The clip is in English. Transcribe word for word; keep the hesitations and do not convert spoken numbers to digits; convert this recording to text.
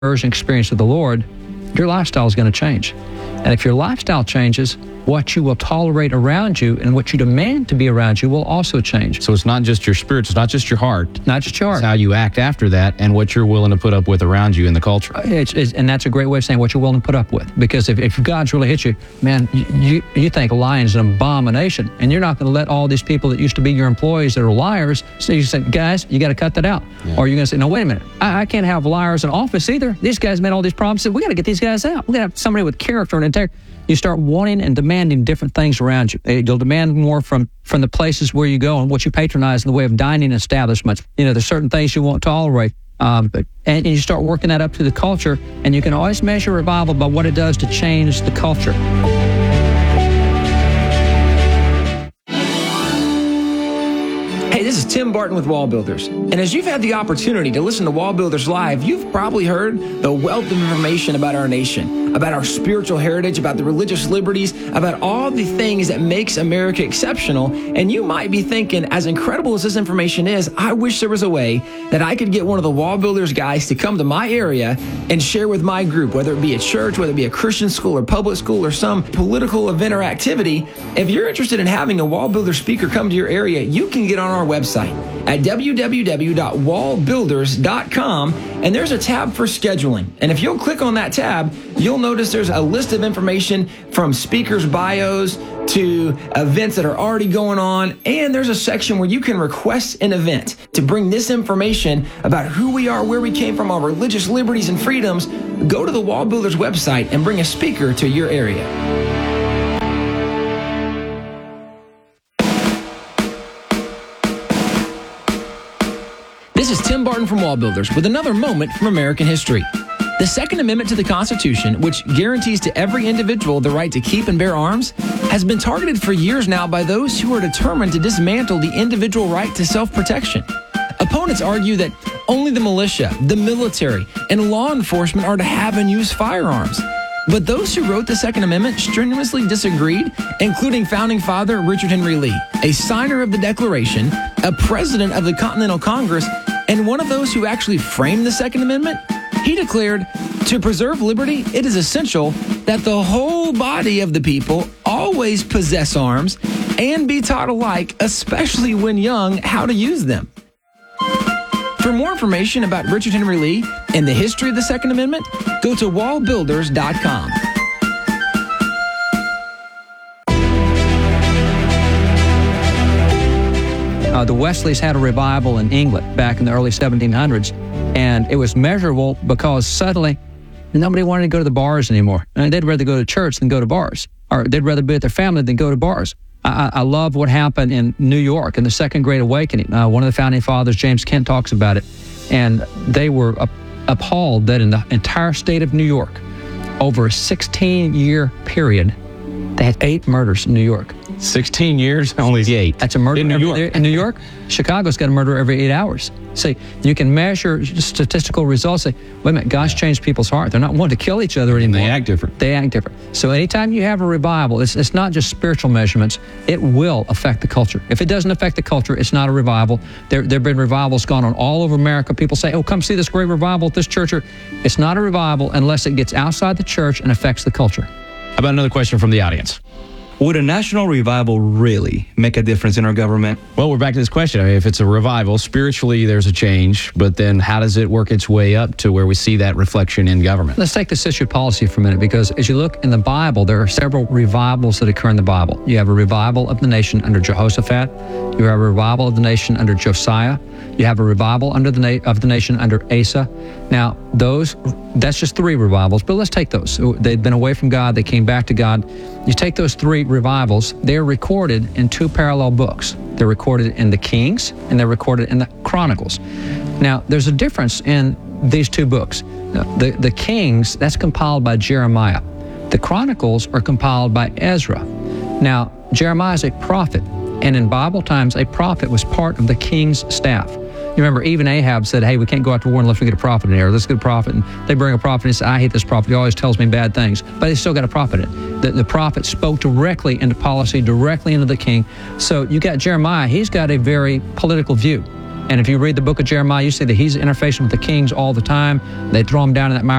immersion experience with the Lord, your lifestyle is going to change. And if your lifestyle changes, what you will tolerate around you and what you demand to be around you will also change. So it's not just your spirit, it's not just your heart. Not just your heart. It's how you act after that and what you're willing to put up with around you in the culture. It's, it's, and that's a great way of saying what you're willing to put up with. Because if, if God's really hit you, man, you, you think lying is an abomination. And you're not going to let all these people that used to be your employees that are liars, so you say, guys, you got to cut that out. Yeah. Or you're going to say, no, wait a minute. I, I can't have liars in office either. These guys made all these promises. We got to get these guys out. We got to have somebody with character and integrity. You start wanting and demanding different things around you. You'll demand more from, from the places where you go and what you patronize in the way of dining establishments. You know, there's certain things you won't tolerate. Um, but, and, and you start working that up to the culture, and you can always measure revival by what it does to change the culture. Hey, this is Tim Barton with Wall Builders. And as you've had the opportunity to listen to Wall Builders Live, you've probably heard the wealth of information about our nation, about our spiritual heritage, about the religious liberties, about all the things that makes America exceptional. And you might be thinking, as incredible as this information is, I wish there was a way that I could get one of the Wall Builders guys to come to my area and share with my group, whether it be a church, whether it be a Christian school or public school or some political event or activity. If you're interested in having a Wall Builder speaker come to your area, you can get on our website at w w w dot wall builders dot com, and there's a tab for scheduling. And if you'll click on that tab, you'll notice there's a list of information from speakers' bios to events that are already going on, and there's a section where you can request an event to bring this information about who we are, where we came from, our religious liberties and freedoms. Go to the Wall Builders website and bring a speaker to your area. This is Tim Barton from Wall Builders with another moment from American history. The Second Amendment to the Constitution, which guarantees to every individual the right to keep and bear arms, has been targeted for years now by those who are determined to dismantle the individual right to self-protection. Opponents argue that only the militia, the military, and law enforcement are to have and use firearms. But those who wrote the Second Amendment strenuously disagreed, including founding father Richard Henry Lee, a signer of the Declaration, a president of the Continental Congress, and one of those who actually framed the Second Amendment. He declared, to preserve liberty, it is essential that the whole body of the people always possess arms and be taught alike, especially when young, how to use them. For more information about Richard Henry Lee and the history of the Second Amendment, go to wall builders dot com. Uh, the Wesleys had a revival in England back in the early seventeen hundreds, and it was measurable because suddenly nobody wanted to go to the bars anymore. I mean, they'd rather go to church than go to bars, or they'd rather be with their family than go to bars. I, I love what happened in New York in the Second Great Awakening. Uh, one of the founding fathers, James Kent, talks about it, and they were up, appalled that in the entire state of New York, over a sixteen-year period, they had eight murders in New York. sixteen years, only eight. That's a murder in New every, York. In New York, Chicago's got a murder every eight hours. See, you can measure statistical results. Say, wait a minute, God's changed people's heart. They're not wanting to kill each other anymore. They act different. They act different. So anytime you have a revival, it's, it's not just spiritual measurements. It will affect the culture. If it doesn't affect the culture, it's not a revival. There there have been revivals gone on all over America. People say, oh, come see this great revival at this church. It's not a revival unless it gets outside the church and affects the culture. How about another question from the audience? Would a national revival really make a difference in our government? Well, we're back to this question. I mean, if it's a revival, spiritually there's a change, but then how does it work its way up to where we see that reflection in government? Let's take this issue of policy for a minute, because as you look in the Bible, there are several revivals that occur in the Bible. You have a revival of the nation under Jehoshaphat. You have a revival of the nation under Josiah. You have a revival under the na- of the nation under Asa. Now, those, that's just three revivals, but let's take those. They'd been away from God, they came back to God. You take those three revivals, they're recorded in two parallel books. They're recorded in the Kings, and they're recorded in the Chronicles. Now, there's a difference in these two books. The, the Kings, that's compiled by Jeremiah. The Chronicles are compiled by Ezra. Now, Jeremiah is a prophet, and in Bible times, a prophet was part of the king's staff. You remember, even Ahab said, hey, we can't go out to war unless we get a prophet in here. Let's get a prophet. And they bring a prophet and say, I hate this prophet. He always tells me bad things. But they still got a prophet in it. The, the prophet spoke directly into policy, directly into the king. So you got Jeremiah. He's got a very political view. And if you read the book of Jeremiah, you see that he's interfacing with the kings all the time. They throw him down in that miry